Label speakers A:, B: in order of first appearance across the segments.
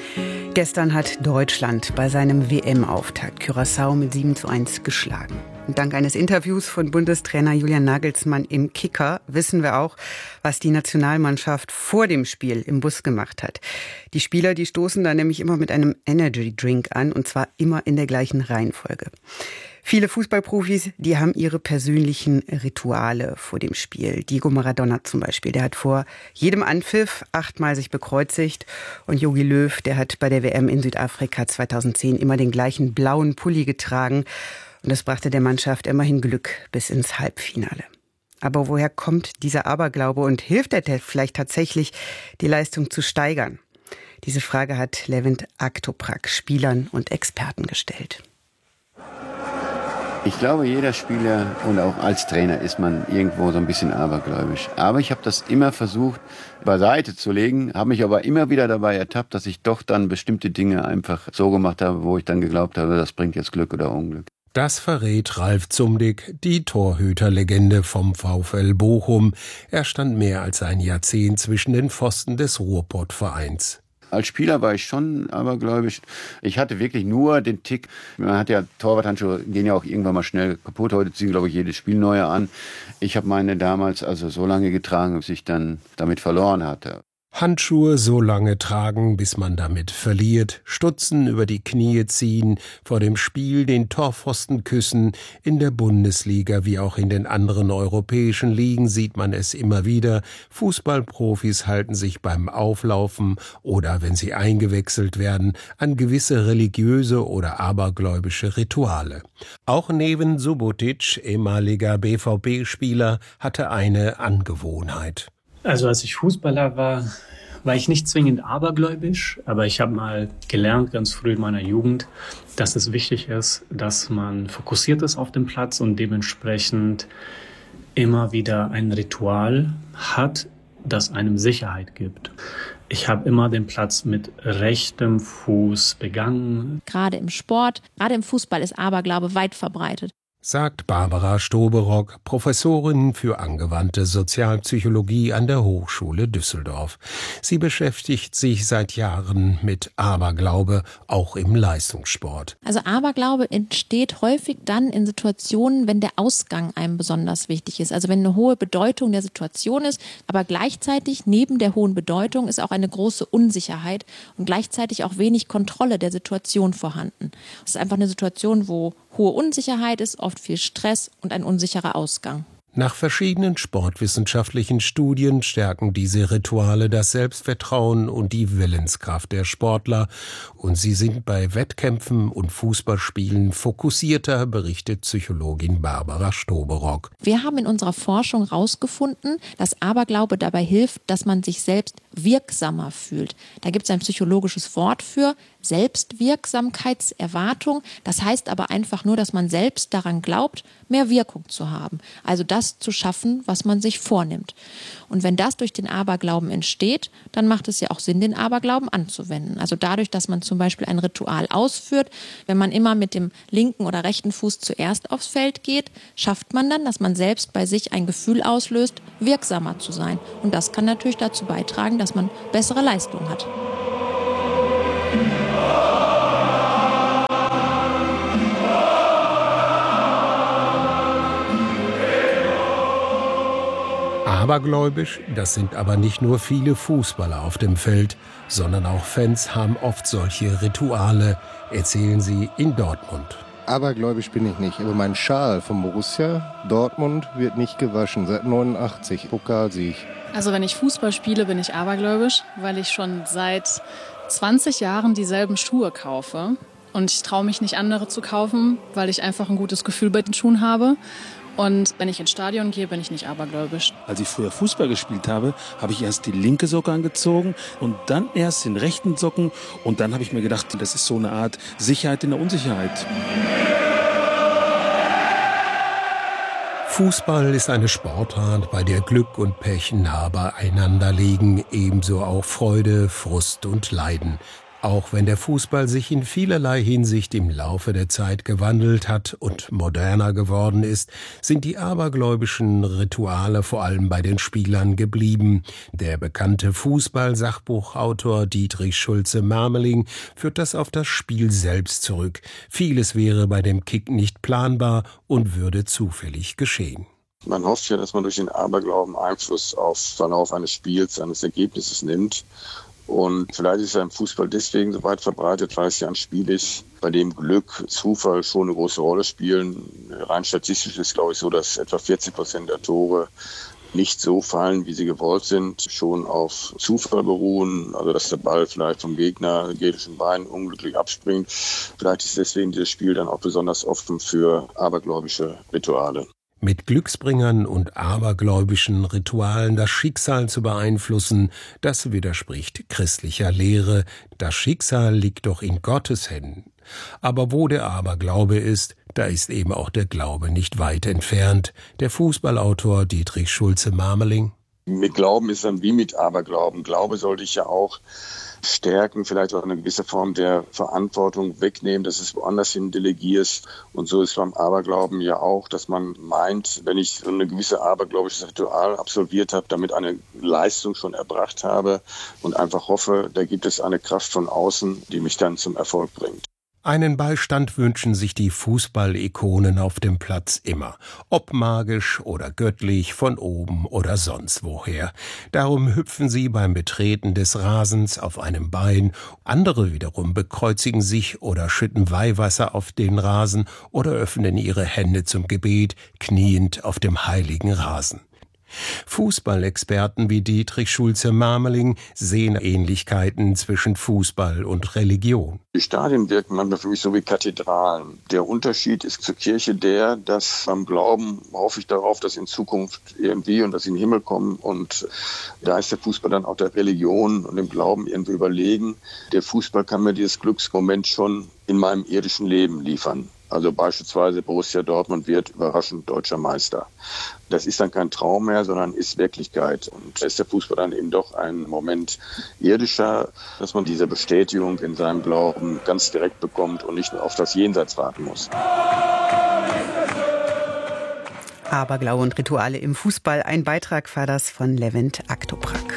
A: Gestern hat Deutschland bei seinem WM-Auftakt Curaçao mit 7:1 geschlagen. Und dank eines Interviews von Bundestrainer Julian Nagelsmann im Kicker wissen wir auch, was die Nationalmannschaft vor dem Spiel im Bus gemacht hat. Die Spieler, die stoßen da nämlich immer mit einem Energy-Drink an, und zwar immer in der gleichen Reihenfolge. Viele Fußballprofis, die haben ihre persönlichen Rituale vor dem Spiel. Diego Maradona zum Beispiel, der hat vor jedem Anpfiff 8-mal sich bekreuzigt. Und Jogi Löw, der hat bei der WM in Südafrika 2010 immer den gleichen blauen Pulli getragen. Und das brachte der Mannschaft immerhin Glück bis ins Halbfinale. Aber woher kommt dieser Aberglaube und hilft er vielleicht tatsächlich, die Leistung zu steigern? Diese Frage hat Levent Aktoprak Spielern und Experten gestellt.
B: Ich glaube, jeder Spieler und auch als Trainer ist man irgendwo so ein bisschen abergläubisch. Aber ich habe das immer versucht beiseite zu legen, habe mich aber immer wieder dabei ertappt, dass ich doch dann bestimmte Dinge einfach so gemacht habe, wo ich dann geglaubt habe, das bringt jetzt Glück oder Unglück.
C: Das verrät Ralf Zumdick, die Torhüterlegende vom VfL Bochum. Er stand mehr als ein Jahrzehnt zwischen den Pfosten des Ruhrpott-Vereins.
B: Als Spieler war ich schon abergläubisch. Ich hatte wirklich nur den Tick. Man hat ja Torwarthandschuhe, gehen ja auch irgendwann mal schnell kaputt. Heute ziehen, glaube ich, jedes Spiel neue an. Ich habe meine damals also so lange getragen, bis ich dann damit verloren hatte.
C: Handschuhe so lange tragen, bis man damit verliert, Stutzen über die Knie ziehen, vor dem Spiel den Torpfosten küssen. In der Bundesliga wie auch in den anderen europäischen Ligen sieht man es immer wieder. Fußballprofis halten sich beim Auflaufen oder wenn sie eingewechselt werden an gewisse religiöse oder abergläubische Rituale. Auch Neven Subotic, ehemaliger BVB-Spieler, hatte eine Angewohnheit.
D: Also als ich Fußballer war ich nicht zwingend abergläubisch, aber ich habe mal gelernt, ganz früh in meiner Jugend, dass es wichtig ist, dass man fokussiert ist auf dem Platz und dementsprechend immer wieder ein Ritual hat, das einem Sicherheit gibt. Ich habe immer den Platz mit rechtem Fuß begangen.
E: Gerade im Sport, gerade im Fußball ist Aberglaube weit verbreitet.
C: Sagt Barbara Stoberock, Professorin für angewandte Sozialpsychologie an der Hochschule Düsseldorf. Sie beschäftigt sich seit Jahren mit Aberglaube, auch im Leistungssport.
E: Also Aberglaube entsteht häufig dann in Situationen, wenn der Ausgang einem besonders wichtig ist. Also wenn eine hohe Bedeutung der Situation ist, aber gleichzeitig neben der hohen Bedeutung ist auch eine große Unsicherheit und gleichzeitig auch wenig Kontrolle der Situation vorhanden. Es ist einfach eine Situation, wo hohe Unsicherheit ist, oft viel Stress und ein unsicherer Ausgang.
C: Nach verschiedenen sportwissenschaftlichen Studien stärken diese Rituale das Selbstvertrauen und die Willenskraft der Sportler. Und sie sind bei Wettkämpfen und Fußballspielen fokussierter, berichtet Psychologin Barbara Stoberock.
E: Wir haben in unserer Forschung herausgefunden, dass Aberglaube dabei hilft, dass man sich selbst wirksamer fühlt. Da gibt es ein psychologisches Wort für, Selbstwirksamkeitserwartung. Das heißt aber einfach nur, dass man selbst daran glaubt, mehr Wirkung zu haben. Also das zu schaffen, was man sich vornimmt. Und wenn das durch den Aberglauben entsteht, dann macht es ja auch Sinn, den Aberglauben anzuwenden. Also dadurch, dass man zum Beispiel ein Ritual ausführt, wenn man immer mit dem linken oder rechten Fuß zuerst aufs Feld geht, schafft man dann, dass man selbst bei sich ein Gefühl auslöst, wirksamer zu sein. Und das kann natürlich dazu beitragen, dass man bessere Leistung hat.
C: Abergläubisch, das sind aber nicht nur viele Fußballer auf dem Feld, sondern auch Fans haben oft solche Rituale, erzählen sie in Dortmund.
F: Abergläubisch bin ich nicht, aber mein Schal vom Borussia Dortmund wird nicht gewaschen, seit 89, Pokalsieg.
G: Also wenn ich Fußball spiele, bin ich abergläubisch, weil ich schon seit 20 Jahren dieselben Schuhe kaufe. Und ich traue mich nicht, andere zu kaufen, weil ich einfach ein gutes Gefühl bei den Schuhen habe. Und wenn ich ins Stadion gehe, bin ich nicht abergläubisch.
H: Als ich früher Fußball gespielt habe, habe ich erst die linke Socke angezogen und dann erst den rechten Socken. Und dann habe ich mir gedacht, das ist so eine Art Sicherheit in der Unsicherheit.
C: Fußball ist eine Sportart, bei der Glück und Pech nah beieinander liegen, ebenso auch Freude, Frust und Leiden. Auch wenn der Fußball sich in vielerlei Hinsicht im Laufe der Zeit gewandelt hat und moderner geworden ist, sind die abergläubischen Rituale vor allem bei den Spielern geblieben. Der bekannte Fußball-Sachbuchautor Dietrich Schulze-Marmeling führt das auf das Spiel selbst zurück. Vieles wäre bei dem Kick nicht planbar und würde zufällig geschehen.
I: Man hofft ja, dass man durch den Aberglauben Einfluss auf den Verlauf eines Spiels, eines Ergebnisses nimmt. Und vielleicht ist er im Fußball deswegen so weit verbreitet, weil es ja ein Spiel ist, bei dem Glück, Zufall schon eine große Rolle spielen. Rein statistisch ist, glaube ich, so, dass etwa 40% der Tore nicht so fallen, wie sie gewollt sind, schon auf Zufall beruhen. Also dass der Ball vielleicht vom gegnerischen Bein unglücklich abspringt. Vielleicht ist deswegen dieses Spiel dann auch besonders offen für abergläubische Rituale.
C: Mit Glücksbringern und abergläubischen Ritualen das Schicksal zu beeinflussen, das widerspricht christlicher Lehre. Das Schicksal liegt doch in Gottes Händen. Aber wo der Aberglaube ist, da ist eben auch der Glaube nicht weit entfernt. Der Fußballautor Dietrich Schulze-Marmeling.
I: Mit Glauben ist dann wie mit Aberglauben. Glaube sollte ich ja auch stärken, vielleicht auch eine gewisse Form der Verantwortung wegnehmen, dass es woanders hin delegierst. Und so ist beim Aberglauben ja auch, dass man meint, wenn ich so eine gewisse abergläubisches Ritual absolviert habe, damit eine Leistung schon erbracht habe und einfach hoffe, da gibt es eine Kraft von außen, die mich dann zum Erfolg bringt.
C: Einen Beistand wünschen sich die Fußball-Ikonen auf dem Platz immer. Ob magisch oder göttlich, von oben oder sonst woher. Darum hüpfen sie beim Betreten des Rasens auf einem Bein. Andere wiederum bekreuzigen sich oder schütten Weihwasser auf den Rasen oder öffnen ihre Hände zum Gebet, kniend auf dem heiligen Rasen. Fußballexperten wie Dietrich Schulze-Marmeling sehen Ähnlichkeiten zwischen Fußball und Religion.
I: Die Stadien wirken manchmal für mich so wie Kathedralen. Der Unterschied ist zur Kirche der, dass beim Glauben hoffe ich darauf, dass in Zukunft irgendwie und dass ich in den Himmel komme. Und da ist der Fußball dann auch der Religion und dem Glauben irgendwie überlegen. Der Fußball kann mir dieses Glücksmoment schon in meinem irdischen Leben liefern. Also beispielsweise Borussia Dortmund wird überraschend deutscher Meister. Das ist dann kein Traum mehr, sondern ist Wirklichkeit. Und da ist der Fußball dann eben doch ein Moment irdischer, dass man diese Bestätigung in seinem Glauben ganz direkt bekommt und nicht nur auf das Jenseits warten muss.
A: Aberglaube und Rituale im Fußball. Ein Beitrag war das von Levent Aktoprak.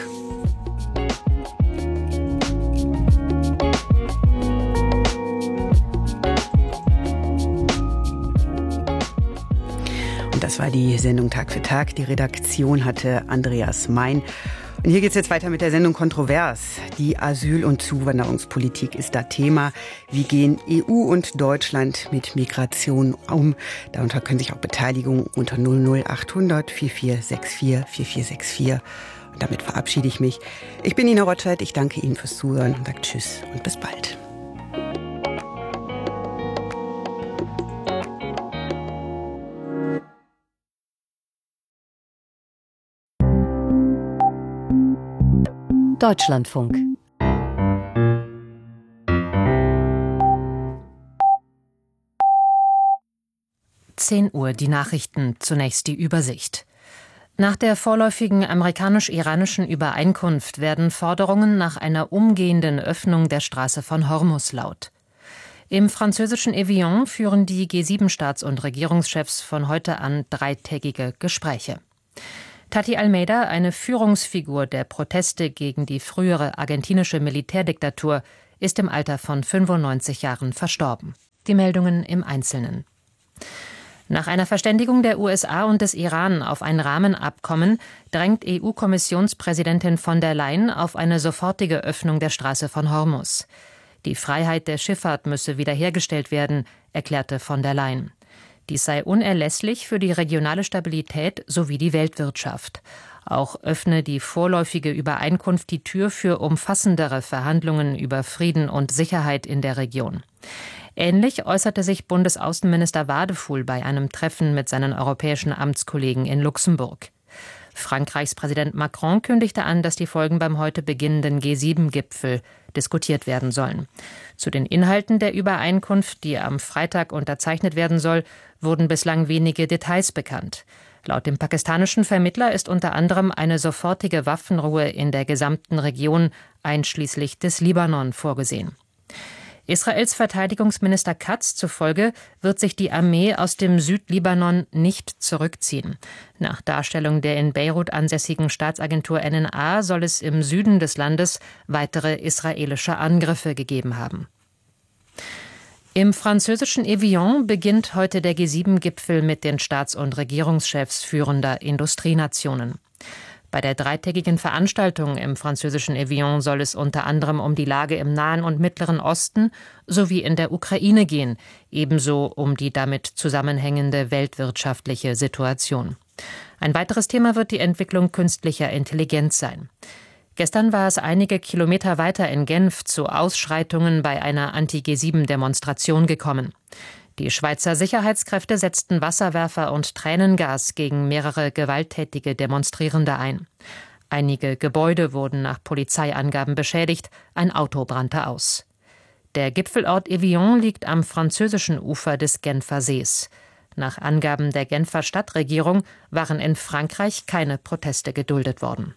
A: Das war die Sendung Tag für Tag. Die Redaktion hatte Andreas Mein. Und hier geht es jetzt weiter mit der Sendung Kontrovers. Die Asyl- und Zuwanderungspolitik ist da Thema. Wie gehen EU und Deutschland mit Migration um? Darunter können sich auch Beteiligungen unter 00800 4464 4464. Und damit verabschiede ich mich. Ich bin Nina Rotscheid. Ich danke Ihnen fürs Zuhören und sage Tschüss und bis bald.
J: Deutschlandfunk. Uhr, die Nachrichten, zunächst die Übersicht. Nach der vorläufigen amerikanisch-iranischen Übereinkunft werden Forderungen nach einer umgehenden Öffnung der Straße von Hormuz laut. Im französischen Evian führen die G7-Staats- und Regierungschefs von heute an dreitägige Gespräche. Tati Almeida, eine Führungsfigur der Proteste gegen die frühere argentinische Militärdiktatur, ist im Alter von 95 Jahren verstorben. Die Meldungen im Einzelnen. Nach einer Verständigung der USA und des Iran auf ein Rahmenabkommen drängt EU-Kommissionspräsidentin von der Leyen auf eine sofortige Öffnung der Straße von Hormuz. Die Freiheit der Schifffahrt müsse wiederhergestellt werden, erklärte von der Leyen. Dies sei unerlässlich für die regionale Stabilität sowie die Weltwirtschaft. Auch öffne die vorläufige Übereinkunft die Tür für umfassendere Verhandlungen über Frieden und Sicherheit in der Region. Ähnlich äußerte sich Bundesaußenminister Wadefuhl bei einem Treffen mit seinen europäischen Amtskollegen in Luxemburg. Frankreichs Präsident Macron kündigte an, dass die Folgen beim heute beginnenden G7-Gipfel diskutiert werden sollen. Zu den Inhalten der Übereinkunft, die am Freitag unterzeichnet werden soll, wurden bislang wenige Details bekannt. Laut dem pakistanischen Vermittler ist unter anderem eine sofortige Waffenruhe in der gesamten Region, einschließlich des Libanon, vorgesehen. Israels Verteidigungsminister Katz zufolge wird sich die Armee aus dem Südlibanon nicht zurückziehen. Nach Darstellung der in Beirut ansässigen Staatsagentur NNA soll es im Süden des Landes weitere israelische Angriffe gegeben haben. Im französischen Evian beginnt heute der G7-Gipfel mit den Staats- und Regierungschefs führender Industrienationen. Bei der dreitägigen Veranstaltung im französischen Evian soll es unter anderem um die Lage im Nahen und Mittleren Osten sowie in der Ukraine gehen, ebenso um die damit zusammenhängende weltwirtschaftliche Situation. Ein weiteres Thema wird die Entwicklung künstlicher Intelligenz sein. Gestern war es einige Kilometer weiter in Genf zu Ausschreitungen bei einer Anti-G7-Demonstration gekommen. Die Schweizer Sicherheitskräfte setzten Wasserwerfer und Tränengas gegen mehrere gewalttätige Demonstrierende ein. Einige Gebäude wurden nach Polizeiangaben beschädigt, ein Auto brannte aus. Der Gipfelort Evian liegt am französischen Ufer des Genfer Sees. Nach Angaben der Genfer Stadtregierung waren in Frankreich keine Proteste geduldet worden.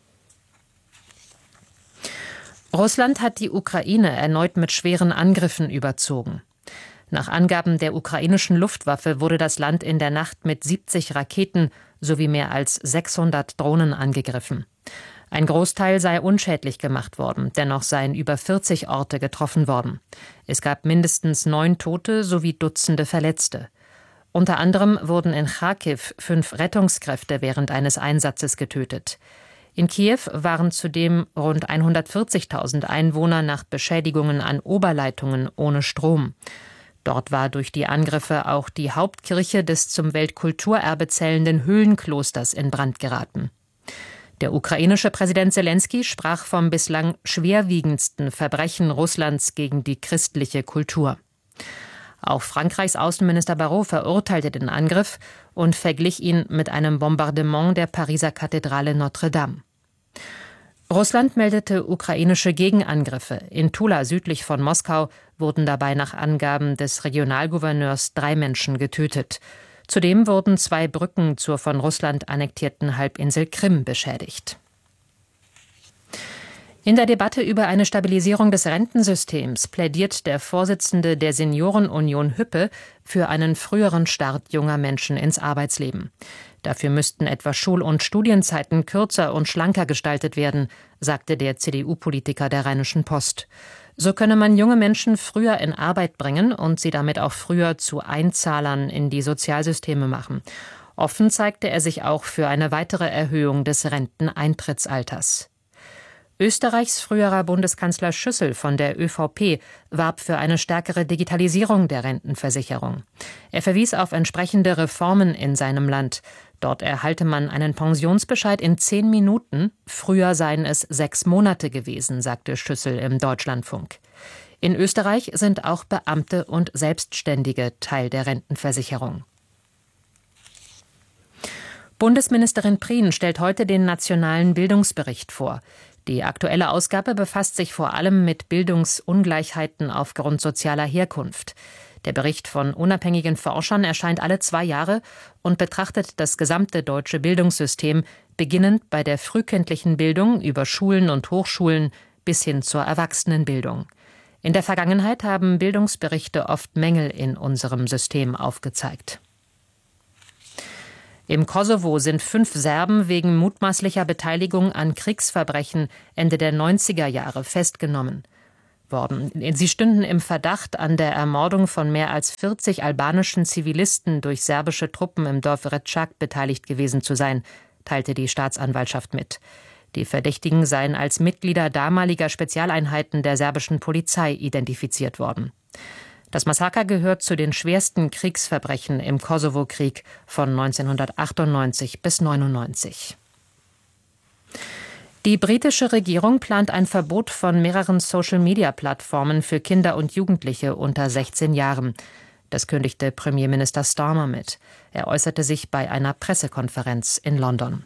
J: Russland hat die Ukraine erneut mit schweren Angriffen überzogen. Nach Angaben der ukrainischen Luftwaffe wurde das Land in der Nacht mit 70 Raketen sowie mehr als 600 Drohnen angegriffen. Ein Großteil sei unschädlich gemacht worden, dennoch seien über 40 Orte getroffen worden. Es gab mindestens 9 Tote sowie Dutzende Verletzte. Unter anderem wurden in Charkiw 5 Rettungskräfte während eines Einsatzes getötet. In Kiew waren zudem rund 140.000 Einwohner nach Beschädigungen an Oberleitungen ohne Strom. Dort war durch die Angriffe auch die Hauptkirche des zum Weltkulturerbe zählenden Höhlenklosters in Brand geraten. Der ukrainische Präsident Selenskyj sprach vom bislang schwerwiegendsten Verbrechen Russlands gegen die christliche Kultur. Auch Frankreichs Außenminister Barrot verurteilte den Angriff und verglich ihn mit einem Bombardement der Pariser Kathedrale Notre-Dame. Russland meldete ukrainische Gegenangriffe. In Tula südlich von Moskau wurden dabei nach Angaben des Regionalgouverneurs 3 Menschen getötet. Zudem wurden 2 Brücken zur von Russland annektierten Halbinsel Krim beschädigt. In der Debatte über eine Stabilisierung des Rentensystems plädiert der Vorsitzende der Seniorenunion Hüppe für einen früheren Start junger Menschen ins Arbeitsleben. Dafür müssten etwa Schul- und Studienzeiten kürzer und schlanker gestaltet werden, sagte der CDU-Politiker der Rheinischen Post. So könne man junge Menschen früher in Arbeit bringen und sie damit auch früher zu Einzahlern in die Sozialsysteme machen. Offen zeigte er sich auch für eine weitere Erhöhung des Renteneintrittsalters. Österreichs früherer Bundeskanzler Schüssel von der ÖVP warb für eine stärkere Digitalisierung der Rentenversicherung. Er verwies auf entsprechende Reformen in seinem Land. Dort erhalte man einen Pensionsbescheid in 10 Minuten. Früher seien es 6 Monate gewesen, sagte Schüssel im Deutschlandfunk. In Österreich sind auch Beamte und Selbstständige Teil der Rentenversicherung. Bundesministerin Prien stellt heute den nationalen Bildungsbericht vor. Die aktuelle Ausgabe befasst sich vor allem mit Bildungsungleichheiten aufgrund sozialer Herkunft. Der Bericht von unabhängigen Forschern erscheint alle 2 Jahre und betrachtet das gesamte deutsche Bildungssystem, beginnend bei der frühkindlichen Bildung über Schulen und Hochschulen bis hin zur Erwachsenenbildung. In der Vergangenheit haben Bildungsberichte oft Mängel in unserem System aufgezeigt. Im Kosovo sind 5 Serben wegen mutmaßlicher Beteiligung an Kriegsverbrechen Ende der 90er Jahre festgenommen worden. Sie stünden im Verdacht, an der Ermordung von mehr als 40 albanischen Zivilisten durch serbische Truppen im Dorf Rečak beteiligt gewesen zu sein, teilte die Staatsanwaltschaft mit. Die Verdächtigen seien als Mitglieder damaliger Spezialeinheiten der serbischen Polizei identifiziert worden. Das Massaker gehört zu den schwersten Kriegsverbrechen im Kosovo-Krieg von 1998 bis 1999. Die britische Regierung plant ein Verbot von mehreren Social-Media-Plattformen für Kinder und Jugendliche unter 16 Jahren. Das kündigte Premierminister Starmer mit. Er äußerte sich bei einer Pressekonferenz in London.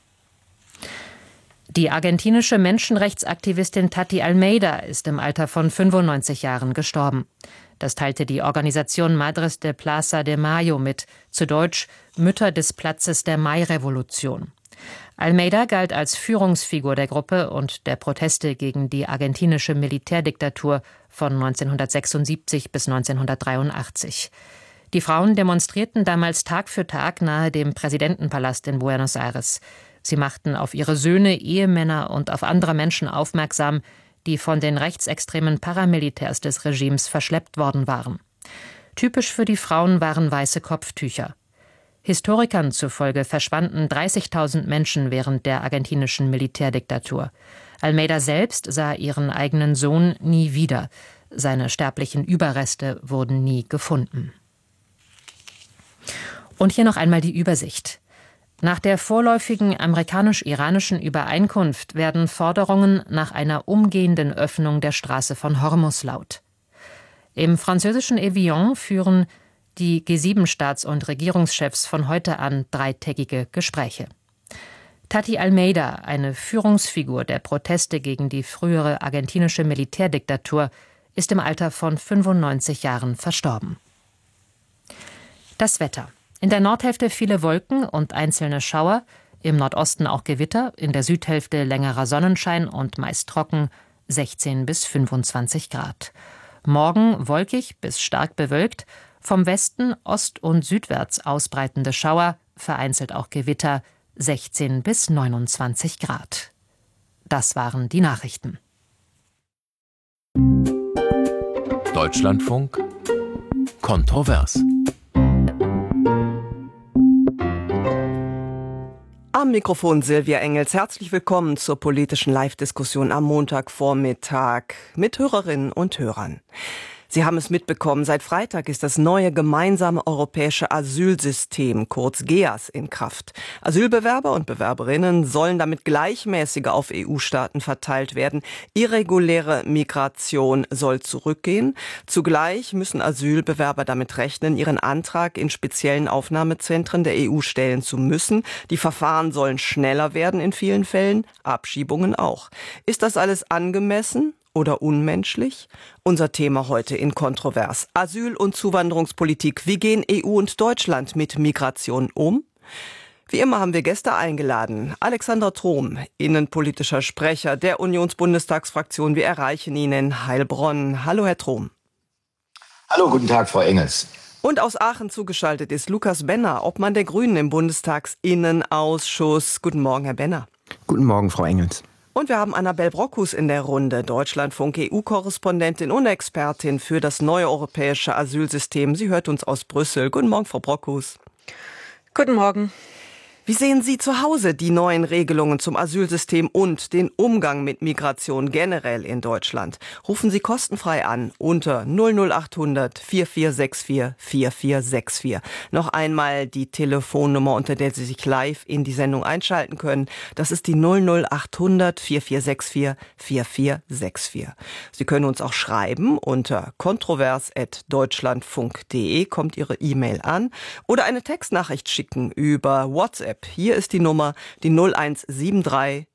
J: Die argentinische Menschenrechtsaktivistin Tati Almeida ist im Alter von 95 Jahren gestorben. Das teilte die Organisation Madres de Plaza de Mayo mit, zu Deutsch Mütter des Platzes der Mai-Revolution. Almeida galt als Führungsfigur der Gruppe und der Proteste gegen die argentinische Militärdiktatur von 1976 bis 1983. Die Frauen demonstrierten damals Tag für Tag nahe dem Präsidentenpalast in Buenos Aires. Sie machten auf ihre Söhne, Ehemänner und auf andere Menschen aufmerksam, die von den rechtsextremen Paramilitärs des Regimes verschleppt worden waren. Typisch für die Frauen waren weiße Kopftücher. Historikern zufolge verschwanden 30.000 Menschen während der argentinischen Militärdiktatur. Almeida selbst sah ihren eigenen Sohn nie wieder. Seine sterblichen Überreste wurden nie gefunden. Und hier noch einmal die Übersicht. Nach der vorläufigen amerikanisch-iranischen Übereinkunft werden Forderungen nach einer umgehenden Öffnung der Straße von Hormuz laut. Im französischen Evian führen die G7-Staats- und Regierungschefs von heute an dreitägige Gespräche. Tati Almeida, eine Führungsfigur der Proteste gegen die frühere argentinische Militärdiktatur, ist im Alter von 95 Jahren verstorben. Das Wetter. In der Nordhälfte viele Wolken und einzelne Schauer, im Nordosten auch Gewitter, in der Südhälfte längerer Sonnenschein und meist trocken, 16 bis 25 Grad. Morgen wolkig bis stark bewölkt, vom Westen ost- und südwärts ausbreitende Schauer, vereinzelt auch Gewitter, 16 bis 29 Grad. Das waren die Nachrichten.
K: Deutschlandfunk kontrovers.
L: Am Mikrofon Silvia Engels. Herzlich willkommen zur politischen Live-Diskussion am Montagvormittag mit Hörerinnen und Hörern. Sie haben es mitbekommen, seit Freitag ist das neue gemeinsame europäische Asylsystem, kurz GEAS, in Kraft. Asylbewerber und Bewerberinnen sollen damit gleichmäßiger auf EU-Staaten verteilt werden. Irreguläre Migration soll zurückgehen. Zugleich müssen Asylbewerber damit rechnen, ihren Antrag in speziellen Aufnahmezentren der EU stellen zu müssen. Die Verfahren sollen schneller werden in vielen Fällen, Abschiebungen auch. Ist das alles angemessen oder unmenschlich? Unser Thema heute in Kontrovers. Asyl- und Zuwanderungspolitik. Wie gehen EU und Deutschland mit Migration um? Wie immer haben wir Gäste eingeladen. Alexander Trom, innenpolitischer Sprecher der Unionsbundestagsfraktion. Wir erreichen ihn in Heilbronn. Hallo, Herr Trom.
M: Hallo, guten Tag, Frau Engels.
L: Und aus Aachen zugeschaltet ist Lukas Benner, Obmann der Grünen im Bundestagsinnenausschuss. Guten Morgen, Herr Benner.
N: Guten Morgen, Frau Engels.
L: Und wir haben Annabel Brockhus in der Runde, Deutschlandfunk EU-Korrespondentin und Expertin für das neue europäische Asylsystem. Sie hört uns aus Brüssel. Guten Morgen, Frau Brockhus.
O: Guten Morgen.
L: Wie sehen Sie zu Hause die neuen Regelungen zum Asylsystem und den Umgang mit Migration generell in Deutschland? Rufen Sie kostenfrei an unter 00800 4464 4464. Noch einmal die Telefonnummer, unter der Sie sich live in die Sendung einschalten können. Das ist die 00800 4464 4464. Sie können uns auch schreiben unter kontrovers@deutschlandfunk.de, kommt Ihre E-Mail an, oder eine Textnachricht schicken über WhatsApp. Hier ist die Nummer, die 0173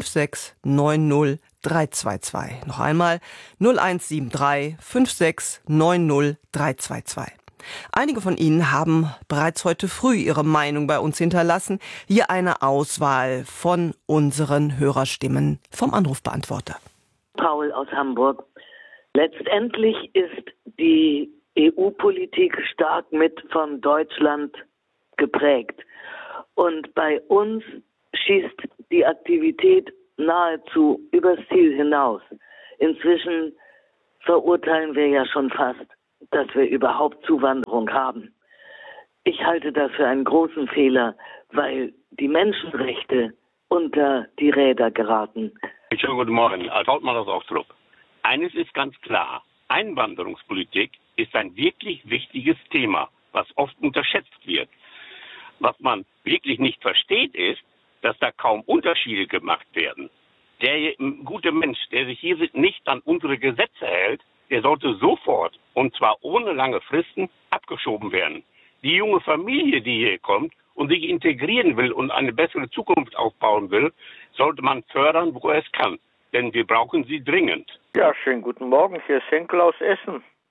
L: 5690 322. Noch einmal 0173 5690 322. Einige von Ihnen haben bereits heute früh ihre Meinung bei uns hinterlassen. Hier eine Auswahl von unseren Hörerstimmen vom Anrufbeantworter.
P: Paul aus Hamburg. Letztendlich ist die EU-Politik stark mit von Deutschland geprägt. Und bei uns schießt die Aktivität nahezu übers Ziel hinaus. Inzwischen verurteilen wir ja schon fast, dass wir überhaupt Zuwanderung haben. Ich halte das für einen großen Fehler, weil die Menschenrechte unter die Räder geraten.
Q: Schönen guten Morgen, als Hauptmann aus Ochtrup. Eines ist ganz klar, Einwanderungspolitik ist ein wirklich wichtiges Thema, was oft unterschätzt wird. Was man wirklich nicht versteht, ist, dass da kaum Unterschiede gemacht werden. Der gute Mensch, der sich hier nicht an unsere Gesetze hält, der sollte sofort, und zwar ohne lange Fristen, abgeschoben werden. Die junge Familie, die hier kommt und sich integrieren will und eine bessere Zukunft aufbauen will, sollte man fördern, wo er es kann. Denn wir brauchen sie dringend.
R: Ja, schönen guten Morgen. Hier ist Henkel aus Essen.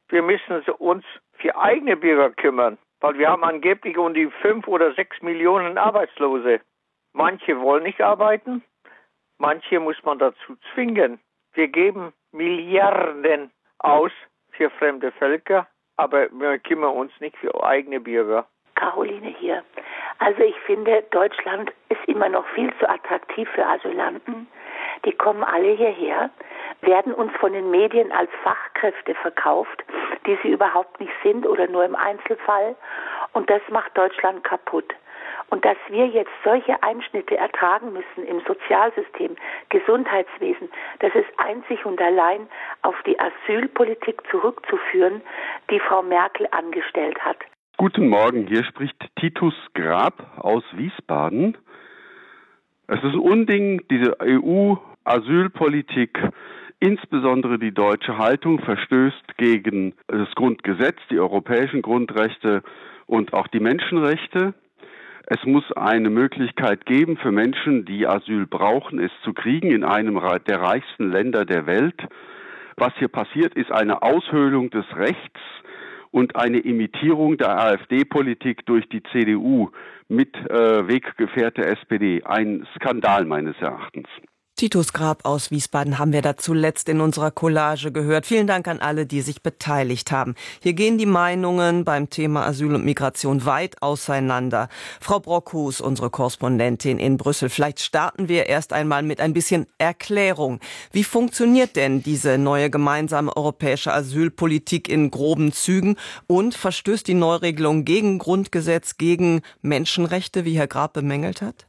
N: Wir müssen uns für eigene Bürger kümmern, weil wir haben angeblich um die 5 oder 6 Millionen Arbeitslose. Manche wollen nicht arbeiten, manche muss man dazu zwingen. Wir geben Milliarden aus für fremde Völker, aber wir kümmern uns nicht für eigene Bürger.
R: Caroline hier. Also ich finde, Deutschland ist immer noch viel zu attraktiv für Asylanten. Die kommen alle hierher, werden uns von den Medien als Fachkräfte verkauft, die sie überhaupt nicht sind oder nur im Einzelfall. Und das macht Deutschland kaputt. Und dass wir jetzt solche Einschnitte ertragen müssen im Sozialsystem, Gesundheitswesen, das ist einzig und allein auf die Asylpolitik zurückzuführen, die Frau Merkel angestellt hat.
S: Guten Morgen, hier spricht Titus Grab aus Wiesbaden. Es ist ein Unding, diese EU-Asylpolitik, insbesondere die deutsche Haltung, verstößt gegen das Grundgesetz, die europäischen Grundrechte und auch die Menschenrechte. Es muss eine Möglichkeit geben für Menschen, die Asyl brauchen, es zu kriegen in einem der reichsten Länder der Welt. Was hier passiert, ist eine Aushöhlung des Rechts und eine Imitierung der AfD-Politik durch die CDU mit Weggefährte SPD. Ein Skandal meines Erachtens.
L: Titus Grab aus Wiesbaden haben wir da zuletzt in unserer Collage gehört. Vielen Dank an alle, die sich beteiligt haben. Hier gehen die Meinungen beim Thema Asyl und Migration weit auseinander. Frau Brockhus, unsere Korrespondentin in Brüssel, vielleicht starten wir erst einmal mit ein bisschen Erklärung. Wie funktioniert denn diese neue gemeinsame europäische Asylpolitik in groben Zügen und verstößt die Neuregelung gegen Grundgesetz, gegen Menschenrechte, wie Herr Grab bemängelt hat?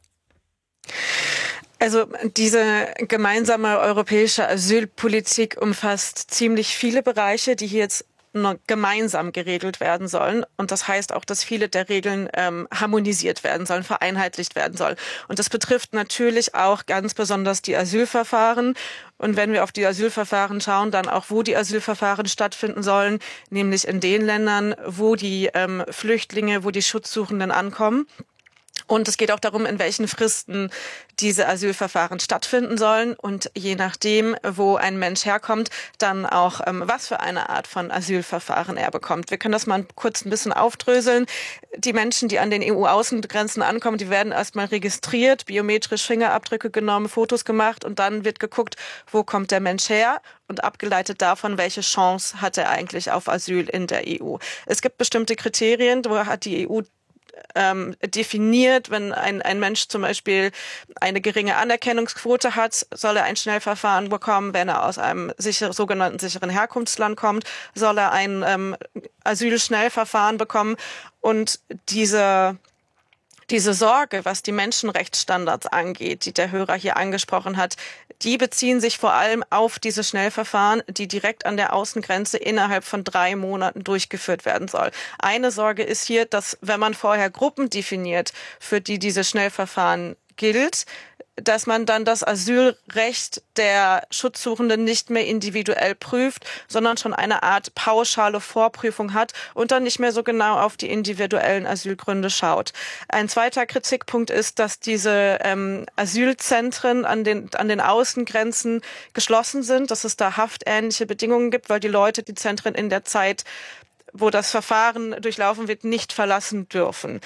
O: Also diese gemeinsame europäische Asylpolitik umfasst ziemlich viele Bereiche, die hier jetzt gemeinsam geregelt werden sollen. Und das heißt auch, dass viele der Regeln harmonisiert werden sollen, vereinheitlicht werden sollen. Und das betrifft natürlich auch ganz besonders die Asylverfahren. Und wenn wir auf die Asylverfahren schauen, dann auch, wo die Asylverfahren stattfinden sollen, nämlich in den Ländern, wo die Flüchtlinge, wo die Schutzsuchenden ankommen. Und es geht auch darum, in welchen Fristen diese Asylverfahren stattfinden sollen und je nachdem, wo ein Mensch herkommt, dann auch, was für eine Art von Asylverfahren er bekommt. Wir können das mal kurz ein bisschen aufdröseln. Die Menschen, die an den EU-Außengrenzen ankommen, die werden erstmal registriert, biometrisch Fingerabdrücke genommen, Fotos gemacht und dann wird geguckt, wo kommt der Mensch her und abgeleitet davon, welche Chance hat er eigentlich auf Asyl in der EU. Es gibt bestimmte Kriterien, wo hat die EU definiert, wenn ein Mensch zum Beispiel eine geringe Anerkennungsquote hat, soll er ein Schnellverfahren bekommen. Wenn er aus einem sogenannten sicheren Herkunftsland kommt, soll er ein Asylschnellverfahren bekommen. Und diese Sorge, was die Menschenrechtsstandards angeht, die der Hörer hier angesprochen hat, die beziehen sich vor allem auf diese Schnellverfahren, die direkt an der Außengrenze innerhalb von 3 Monaten durchgeführt werden soll. Eine Sorge ist hier, dass wenn man vorher Gruppen definiert, für die diese Schnellverfahren gilt, dass man dann das Asylrecht der Schutzsuchenden nicht mehr individuell prüft, sondern schon eine Art pauschale Vorprüfung hat und dann nicht mehr so genau auf die individuellen Asylgründe schaut. Ein zweiter Kritikpunkt ist, dass diese Asylzentren an den Außengrenzen geschlossen sind, dass es da haftähnliche Bedingungen gibt, weil die Leute die Zentren in der Zeit, wo das Verfahren durchlaufen wird, nicht verlassen dürfen.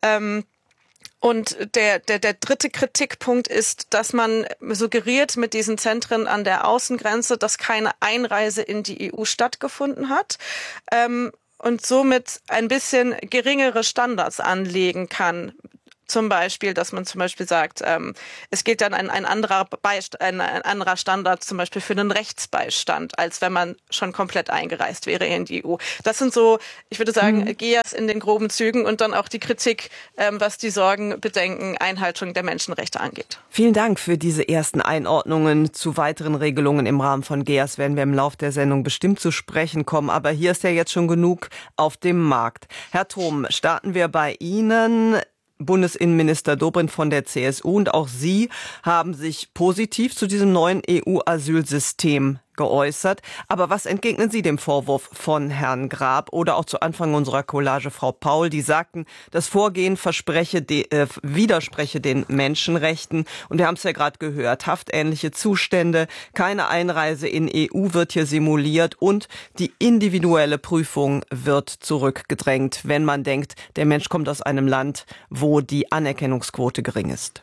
O: Und der dritte Kritikpunkt ist, dass man suggeriert mit diesen Zentren an der Außengrenze, dass keine Einreise in die EU stattgefunden hat und somit ein bisschen geringere Standards anlegen kann. Zum Beispiel, dass man zum Beispiel sagt, es gilt dann ein anderer Standard zum Beispiel für den Rechtsbeistand, als wenn man schon komplett eingereist wäre in die EU. Das sind so, ich würde sagen, GEAS in den groben Zügen und dann auch die Kritik, was die Sorgen, Bedenken, Einhaltung der Menschenrechte angeht.
L: Vielen Dank für diese ersten Einordnungen. Zu weiteren Regelungen im Rahmen von GEAS werden wir im Lauf der Sendung bestimmt zu sprechen kommen. Aber hier ist ja jetzt schon genug auf dem Markt. Herr Thom, starten wir bei Ihnen. Bundesinnenminister Dobrindt von der CSU und auch Sie haben sich positiv zu diesem neuen EU-Asylsystem geäußert. Aber was entgegnen Sie dem Vorwurf von Herrn Grab oder auch zu Anfang unserer Collage Frau Paul, die sagten, das Vorgehen widerspreche den Menschenrechten. Und wir haben es ja gerade gehört, haftähnliche Zustände, keine Einreise in EU wird hier simuliert und die individuelle Prüfung wird zurückgedrängt, wenn man denkt, der Mensch kommt aus einem Land, wo die Anerkennungsquote gering ist.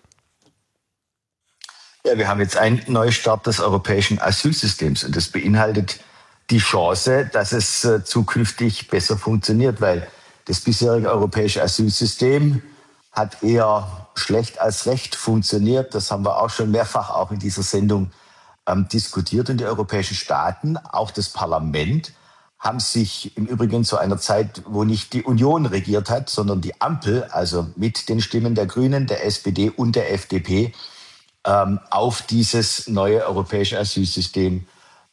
M: Ja, wir haben jetzt einen Neustart des europäischen Asylsystems und das beinhaltet die Chance, dass es zukünftig besser funktioniert, weil das bisherige europäische Asylsystem hat eher schlecht als recht funktioniert. Das haben wir auch schon mehrfach auch in dieser Sendung diskutiert. Und die europäischen Staaten, auch das Parlament, haben sich im Übrigen zu einer Zeit, wo nicht die Union regiert hat, sondern die Ampel, also mit den Stimmen der Grünen, der SPD und der FDP, auf dieses neue europäische Asylsystem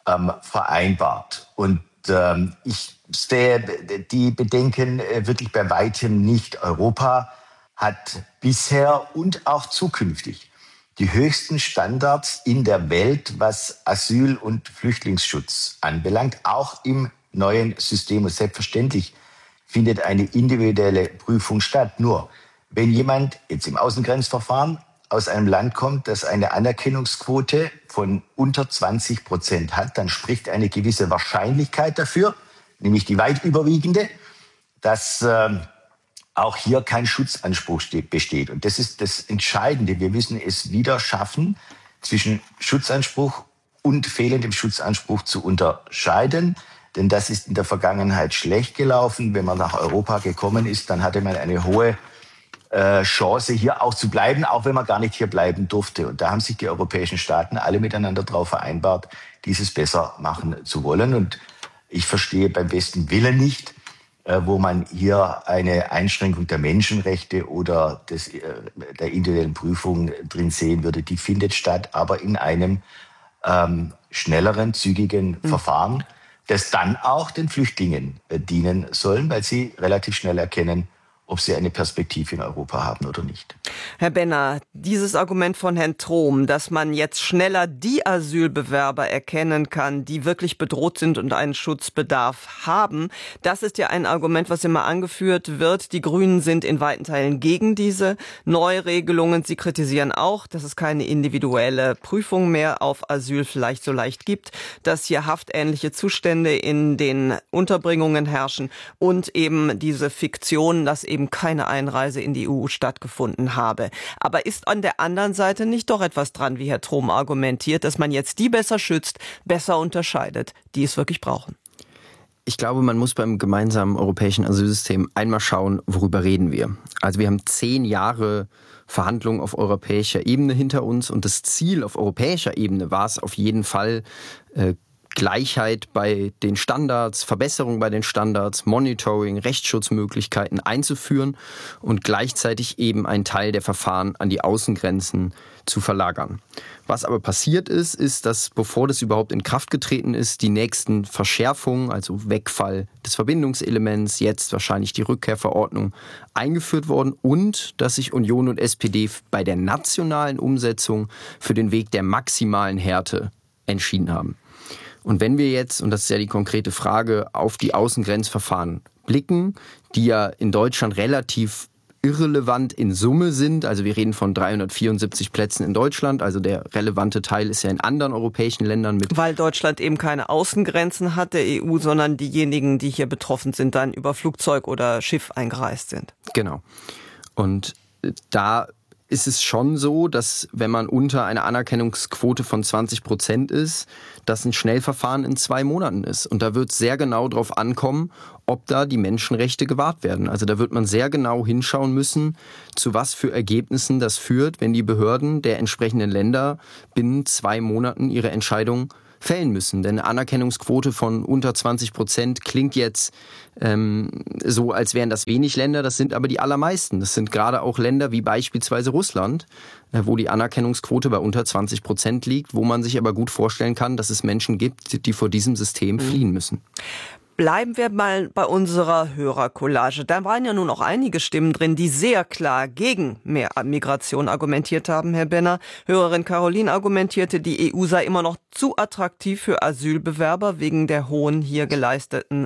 M: vereinbart. Und ich sehe die Bedenken wirklich bei weitem nicht. Europa hat bisher und auch zukünftig die höchsten Standards in der Welt, was Asyl- und Flüchtlingsschutz anbelangt, auch im neuen System. Und selbstverständlich findet eine individuelle Prüfung statt. Nur, wenn jemand jetzt im Außengrenzverfahren aus einem Land kommt, das eine Anerkennungsquote von unter 20% hat, dann spricht eine gewisse Wahrscheinlichkeit dafür, nämlich die weit überwiegende, dass auch hier kein Schutzanspruch besteht. Und das ist das Entscheidende. Wir müssen es wieder schaffen, zwischen Schutzanspruch und fehlendem Schutzanspruch zu unterscheiden. Denn das ist in der Vergangenheit schlecht gelaufen. Wenn man nach Europa gekommen ist, dann hatte man eine hohe Chance, hier auch zu bleiben, auch wenn man gar nicht hier bleiben durfte. Und da haben sich die europäischen Staaten alle miteinander darauf vereinbart, dieses besser machen zu wollen. Und ich verstehe beim besten Willen nicht, wo man hier eine Einschränkung der Menschenrechte oder der individuellen Prüfung drin sehen würde. Die findet statt, aber in einem schnelleren, zügigen Verfahren, das dann auch den Flüchtlingen dienen sollen, weil sie relativ schnell erkennen, ob sie eine Perspektive in Europa haben oder nicht.
L: Herr Benner, dieses Argument von Herrn Trom, dass man jetzt schneller die Asylbewerber erkennen kann, die wirklich bedroht sind und einen Schutzbedarf haben, das ist ja ein Argument, was immer angeführt wird. Die Grünen sind in weiten Teilen gegen diese Neuregelungen. Sie kritisieren auch, dass es keine individuelle Prüfung mehr auf Asyl vielleicht so leicht gibt, dass hier haftähnliche Zustände in den Unterbringungen herrschen und eben diese Fiktion, dass eben keine Einreise in die EU stattgefunden habe. Aber ist an der anderen Seite nicht doch etwas dran, wie Herr Trom argumentiert, dass man jetzt die besser schützt, besser unterscheidet, die es wirklich brauchen?
T: Ich glaube, man muss beim gemeinsamen europäischen Asylsystem einmal schauen, worüber reden wir. Also wir haben 10 Jahre Verhandlungen auf europäischer Ebene hinter uns und das Ziel auf europäischer Ebene war es auf jeden Fall, Gleichheit bei den Standards, Verbesserung bei den Standards, Monitoring, Rechtsschutzmöglichkeiten einzuführen und gleichzeitig eben einen Teil der Verfahren an die Außengrenzen zu verlagern. Was aber passiert ist, ist, dass bevor das überhaupt in Kraft getreten ist, die nächsten Verschärfungen, also Wegfall des Verbindungselements, jetzt wahrscheinlich die Rückkehrverordnung, eingeführt worden und dass sich Union und SPD bei der nationalen Umsetzung für den Weg der maximalen Härte entschieden haben. Und wenn wir jetzt, und das ist ja die konkrete Frage, auf die Außengrenzverfahren blicken, die ja in Deutschland relativ irrelevant in Summe sind, also wir reden von 374 Plätzen in Deutschland, also der relevante Teil ist ja in anderen europäischen Ländern mit.
L: Weil Deutschland eben keine Außengrenzen hat der EU, sondern diejenigen, die hier betroffen sind, dann über Flugzeug oder Schiff eingereist sind.
T: Genau. Und da ist es schon so, dass wenn man unter einer Anerkennungsquote von 20% ist, dass ein Schnellverfahren in 2 Monaten ist. Und da wird sehr genau drauf ankommen, ob da die Menschenrechte gewahrt werden. Also da wird man sehr genau hinschauen müssen, zu was für Ergebnissen das führt, wenn die Behörden der entsprechenden Länder binnen 2 Monaten ihre Entscheidung fällen müssen. Denn eine Anerkennungsquote von unter 20% klingt jetzt so, als wären das wenig Länder. Das sind aber die allermeisten. Das sind gerade auch Länder wie beispielsweise Russland, wo die Anerkennungsquote bei unter 20% liegt, wo man sich aber gut vorstellen kann, dass es Menschen gibt, die vor diesem System fliehen müssen.
L: Bleiben wir mal bei unserer Hörercollage. Da waren ja nun auch einige Stimmen drin, die sehr klar gegen mehr Migration argumentiert haben, Herr Benner. Hörerin Caroline argumentierte, die EU sei immer noch zu attraktiv für Asylbewerber wegen der hohen hier geleisteten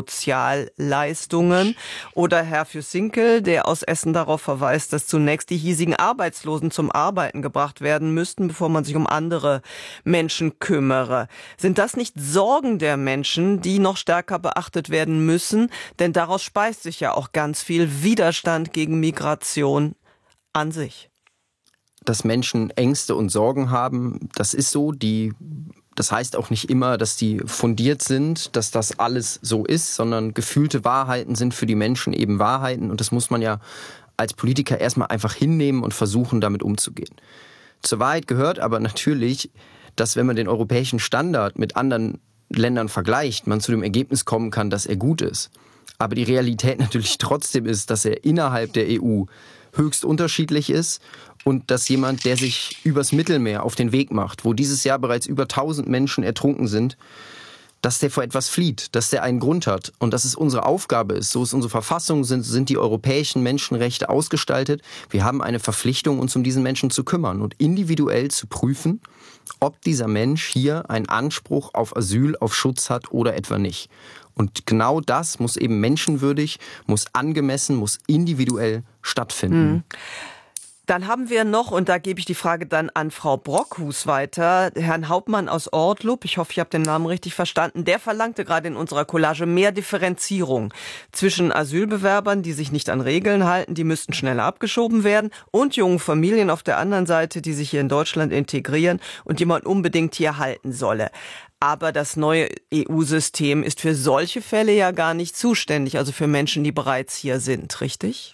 L: Sozialleistungen. Oder Herr Füsinkel, der aus Essen darauf verweist, dass zunächst die hiesigen Arbeitslosen zum Arbeiten gebracht werden müssten, bevor man sich um andere Menschen kümmere. Sind das nicht Sorgen der Menschen, die noch stärker beachtet werden müssen? Denn daraus speist sich ja auch ganz viel Widerstand gegen Migration an sich.
T: Dass Menschen Ängste und Sorgen haben, das ist so. Das heißt auch nicht immer, dass die fundiert sind, dass das alles so ist, sondern gefühlte Wahrheiten sind für die Menschen eben Wahrheiten. Und das muss man ja als Politiker erstmal einfach hinnehmen und versuchen, damit umzugehen. Zur Wahrheit gehört aber natürlich, dass wenn man den europäischen Standard mit anderen Ländern vergleicht, man zu dem Ergebnis kommen kann, dass er gut ist. Aber die Realität natürlich trotzdem ist, dass er innerhalb der EU höchst unterschiedlich ist und dass jemand, der sich übers Mittelmeer auf den Weg macht, wo dieses Jahr bereits über 1000 Menschen ertrunken sind, dass der vor etwas flieht, dass der einen Grund hat und dass es unsere Aufgabe ist, so ist unsere Verfassung, sind die europäischen Menschenrechte ausgestaltet. Wir haben eine Verpflichtung, uns um diesen Menschen zu kümmern und individuell zu prüfen, ob dieser Mensch hier einen Anspruch auf Asyl, auf Schutz hat oder etwa nicht. Und genau das muss eben menschenwürdig, muss angemessen, muss individuell stattfinden.
L: Dann haben wir noch, und da gebe ich die Frage dann an Frau Brockhus weiter, Herrn Hauptmann aus Ortlup, ich hoffe, ich habe den Namen richtig verstanden, der verlangte gerade in unserer Collage mehr Differenzierung zwischen Asylbewerbern, die sich nicht an Regeln halten, die müssten schneller abgeschoben werden, und jungen Familien auf der anderen Seite, die sich hier in Deutschland integrieren und die man unbedingt hier halten solle. Aber das neue EU-System ist für solche Fälle ja gar nicht zuständig, also für Menschen, die bereits hier sind, richtig?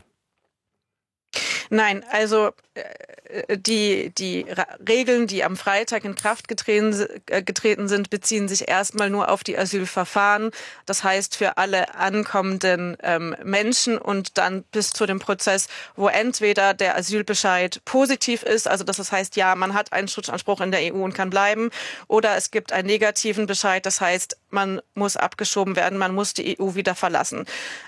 O: Nein, also die Regeln, die am Freitag in Kraft getreten sind, beziehen sich erstmal nur auf die Asylverfahren. Das heißt für alle ankommenden Menschen und dann bis zu dem Prozess, wo entweder der Asylbescheid positiv ist, also das heißt, ja, man hat einen Schutzanspruch in der EU und kann bleiben, oder es gibt einen negativen Bescheid, das heißt, man muss abgeschoben werden, man muss die EU wieder verlassen.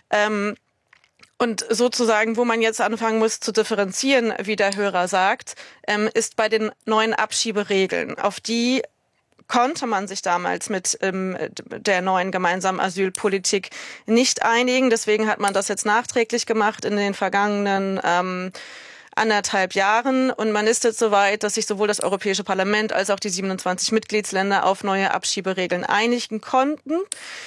O: Und sozusagen, wo man jetzt anfangen muss zu differenzieren, wie der Hörer sagt, ist bei den neuen Abschieberegeln. Auf die konnte man sich damals mit der neuen gemeinsamen Asylpolitik nicht einigen. Deswegen hat man das jetzt nachträglich gemacht in den vergangenen 1,5 Jahren. Und man ist jetzt so weit, dass sich sowohl das Europäische Parlament als auch die 27 Mitgliedsländer auf neue Abschieberegeln einigen konnten.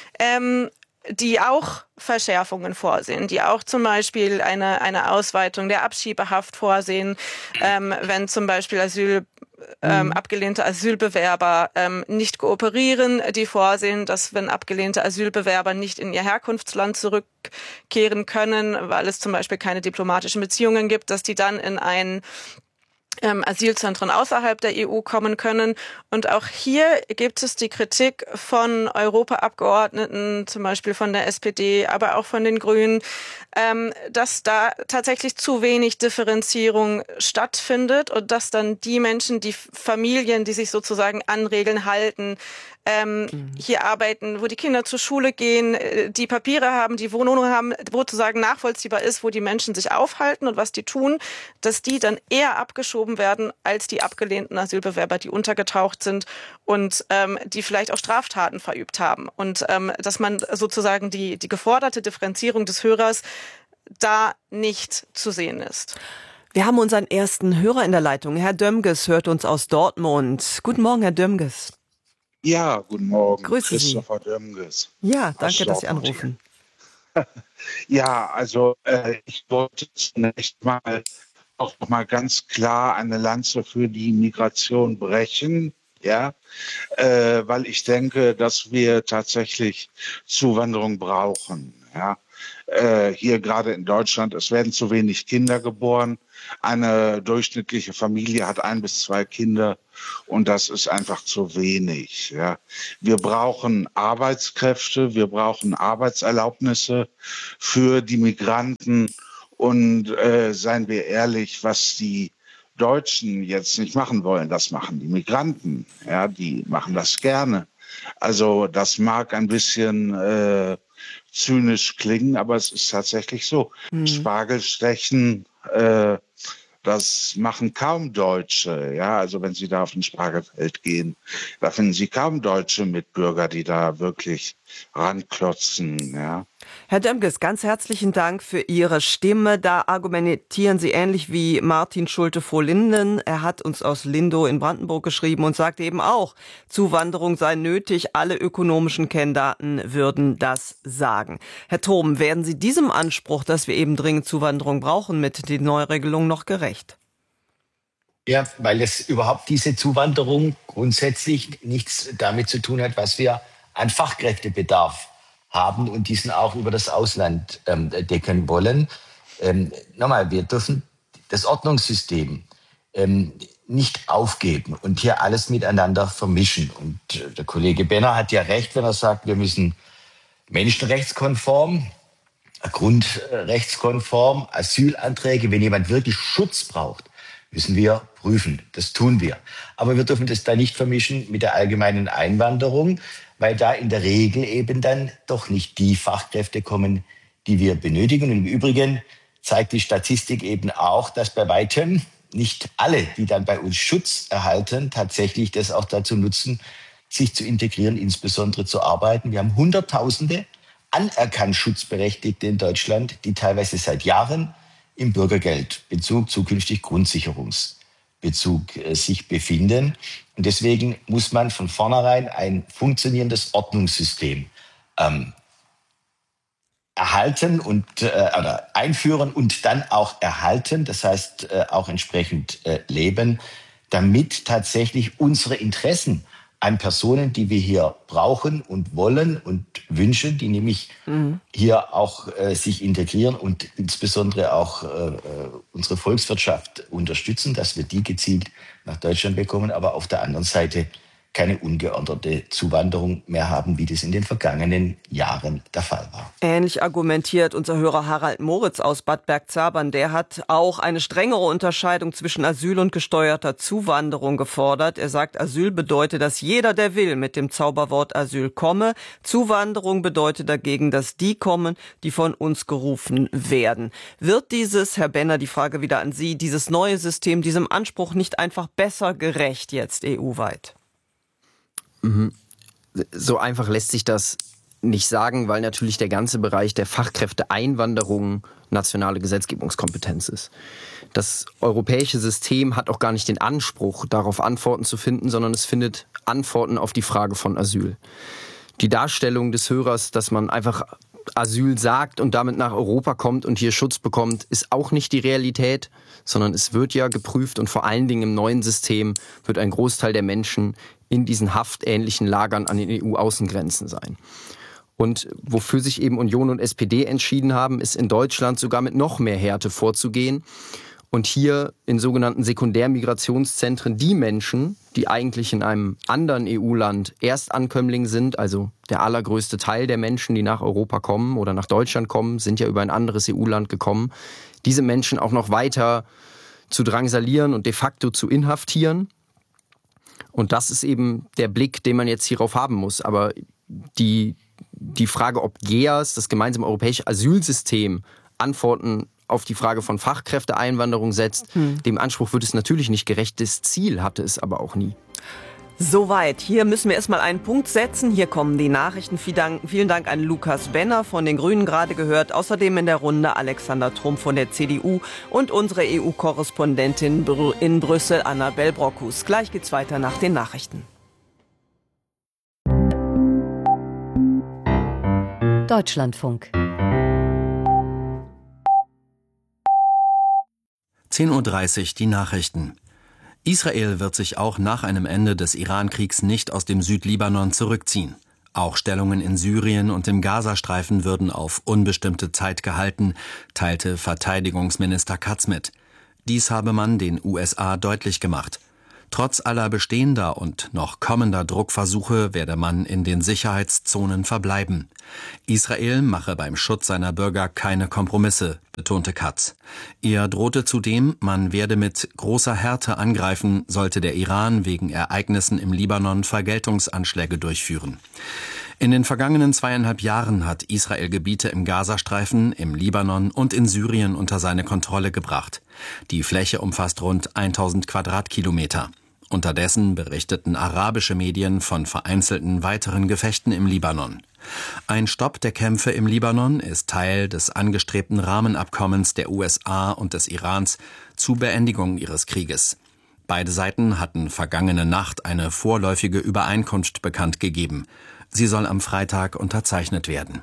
O: Die auch Verschärfungen vorsehen, die auch zum Beispiel eine Ausweitung der Abschiebehaft vorsehen, wenn zum Beispiel abgelehnte Asylbewerber nicht kooperieren, die vorsehen, dass wenn abgelehnte Asylbewerber nicht in ihr Herkunftsland zurückkehren können, weil es zum Beispiel keine diplomatischen Beziehungen gibt, dass die dann in ein Asylzentren außerhalb der EU kommen können. Und auch hier gibt es die Kritik von Europaabgeordneten, zum Beispiel von der SPD, aber auch von den Grünen, dass da tatsächlich zu wenig Differenzierung stattfindet und dass dann die Menschen, die Familien, die sich sozusagen an Regeln halten, hier arbeiten, wo die Kinder zur Schule gehen, die Papiere haben, die Wohnungen haben, wo sozusagen nachvollziehbar ist, wo die Menschen sich aufhalten und was die tun, dass die dann eher abgeschoben werden als die abgelehnten Asylbewerber, die untergetaucht sind und die vielleicht auch Straftaten verübt haben. Und dass man sozusagen die geforderte Differenzierung des Hörers da nicht zu sehen ist.
L: Wir haben unseren ersten Hörer in der Leitung. Herr Dömges hört uns aus Dortmund. Guten Morgen, Herr Dömges.
U: Ja, guten Morgen.
L: Grüße
U: Christopher Dömges.
L: Ja, danke, dass Sie anrufen.
U: Ja, also ich wollte zunächst mal auch noch mal ganz klar eine Lanze für die Migration brechen, ja, weil ich denke, dass wir tatsächlich Zuwanderung brauchen, ja. Hier gerade in Deutschland, es werden zu wenig Kinder geboren. Eine durchschnittliche Familie hat 1 bis 2 Kinder und das ist einfach zu wenig. Ja. Wir brauchen Arbeitskräfte, wir brauchen Arbeitserlaubnisse für die Migranten und seien wir ehrlich, was die Deutschen jetzt nicht machen wollen, das machen die Migranten. Ja, die machen das gerne. Also das mag ein bisschen zynisch klingen, aber es ist tatsächlich so. Spargelstechen, das machen kaum Deutsche. Ja, also wenn Sie da auf ein Spargelfeld gehen, da finden Sie kaum deutsche Mitbürger, die da wirklich ranklotzen. Ja.
L: Herr Demges, ganz herzlichen Dank für Ihre Stimme. Da argumentieren Sie ähnlich wie Martin Schulte-Frohlinden. Er hat uns aus Lindow in Brandenburg geschrieben und sagt eben auch, Zuwanderung sei nötig. Alle ökonomischen Kenndaten würden das sagen. Herr Thom, werden Sie diesem Anspruch, dass wir eben dringend Zuwanderung brauchen, mit den Neuregelungen noch gerecht?
M: Ja, weil es überhaupt diese Zuwanderung grundsätzlich nichts damit zu tun hat, was wir an Fachkräftebedarf haben und diesen auch über das Ausland decken wollen. Nochmal, wir dürfen das Ordnungssystem nicht aufgeben und hier alles miteinander vermischen. Und der Kollege Benner hat ja recht, wenn er sagt, wir müssen menschenrechtskonform, grundrechtskonform, Asylanträge, wenn jemand wirklich Schutz braucht, müssen wir prüfen. Das tun wir. Aber wir dürfen das da nicht vermischen mit der allgemeinen Einwanderung, weil da in der Regel eben dann doch nicht die Fachkräfte kommen, die wir benötigen. Und im Übrigen zeigt die Statistik eben auch, dass bei weitem nicht alle, die dann bei uns Schutz erhalten, tatsächlich das auch dazu nutzen, sich zu integrieren, insbesondere zu arbeiten. Wir haben Hunderttausende anerkannt Schutzberechtigte in Deutschland, die teilweise seit Jahren im Bürgergeldbezug, zukünftig Grundsicherungsbezug sich befinden. Und deswegen muss man von vornherein ein funktionierendes Ordnungssystem erhalten und oder einführen und dann auch erhalten, das heißt auch entsprechend leben, damit tatsächlich unsere Interessen an Personen, die wir hier brauchen und wollen und wünschen, die nämlich hier auch sich integrieren und insbesondere auch unsere Volkswirtschaft unterstützen, dass wir die gezielt nach Deutschland bekommen, aber auf der anderen Seite keine ungeordnete Zuwanderung mehr haben, wie das in den vergangenen Jahren der Fall war.
L: Ähnlich argumentiert unser Hörer Harald Moritz aus Bad Bergzabern. Der hat auch eine strengere Unterscheidung zwischen Asyl und gesteuerter Zuwanderung gefordert. Er sagt, Asyl bedeutet, dass jeder, der will, mit dem Zauberwort Asyl komme. Zuwanderung bedeutet dagegen, dass die kommen, die von uns gerufen werden. Wird dieses, Herr Benner, die Frage wieder an Sie, dieses neue System, diesem Anspruch nicht einfach besser gerecht jetzt EU-weit?
T: So einfach lässt sich das nicht sagen, weil natürlich der ganze Bereich der Fachkräfteeinwanderung nationale Gesetzgebungskompetenz ist. Das europäische System hat auch gar nicht den Anspruch, darauf Antworten zu finden, sondern es findet Antworten auf die Frage von Asyl. Die Darstellung des Hörers, dass man einfach Asyl sagt und damit nach Europa kommt und hier Schutz bekommt, ist auch nicht die Realität, sondern es wird ja geprüft und vor allen Dingen im neuen System wird ein Großteil der Menschen in diesen haftähnlichen Lagern an den EU-Außengrenzen sein. Und wofür sich eben Union und SPD entschieden haben, ist in Deutschland sogar mit noch mehr Härte vorzugehen und hier in sogenannten Sekundärmigrationszentren die Menschen, die eigentlich in einem anderen EU-Land Erstankömmling sind, also der allergrößte Teil der Menschen, die nach Europa kommen oder nach Deutschland kommen, sind ja über ein anderes EU-Land gekommen, diese Menschen auch noch weiter zu drangsalieren und de facto zu inhaftieren. Und das ist eben der Blick, den man jetzt hierauf haben muss. Aber die Frage, ob GEAS, das gemeinsame europäische Asylsystem, Antworten auf die Frage von Fachkräfteeinwanderung setzt, dem Anspruch wird es natürlich nicht gerecht. Das Ziel hatte es aber auch nie.
L: Soweit. Hier müssen wir erstmal einen Punkt setzen. Hier kommen die Nachrichten. Vielen Dank an Lukas Benner von den Grünen gerade gehört. Außerdem in der Runde Alexander Trumm von der CDU und unsere EU-Korrespondentin in Brüssel, Annabel Brockhus. Gleich geht's weiter nach den Nachrichten.
B: Deutschlandfunk.
V: 10:30 Uhr die Nachrichten. Israel wird sich auch nach einem Ende des Irankriegs nicht aus dem Südlibanon zurückziehen. Auch Stellungen in Syrien und im Gazastreifen würden auf unbestimmte Zeit gehalten, teilte Verteidigungsminister Katz mit. Dies habe man den USA deutlich gemacht. Trotz aller bestehender und noch kommender Druckversuche werde man in den Sicherheitszonen verbleiben. Israel mache beim Schutz seiner Bürger keine Kompromisse, betonte Katz. Er drohte zudem, man werde mit großer Härte angreifen, sollte der Iran wegen Ereignissen im Libanon Vergeltungsanschläge durchführen. In den vergangenen 2,5 Jahren hat Israel Gebiete im Gazastreifen, im Libanon und in Syrien unter seine Kontrolle gebracht. Die Fläche umfasst rund 1000 Quadratkilometer. Unterdessen berichteten arabische Medien von vereinzelten weiteren Gefechten im Libanon. Ein Stopp der Kämpfe im Libanon ist Teil des angestrebten Rahmenabkommens der USA und des Irans zur Beendigung ihres Krieges. Beide Seiten hatten vergangene Nacht eine vorläufige Übereinkunft bekannt gegeben. Sie soll am Freitag unterzeichnet werden.